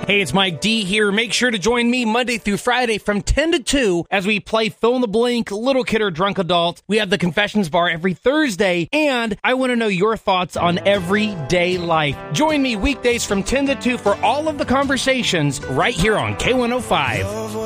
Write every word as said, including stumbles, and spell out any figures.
Hey, it's Mike D here. Make sure to join me Monday through Friday from ten to two as we play Fill in the Blank, Little Kid or Drunk Adult. We have the Confessions Bar every Thursday, and I want to know your thoughts on everyday life. Join me weekdays from ten to two for all of the conversations right here on K one oh five.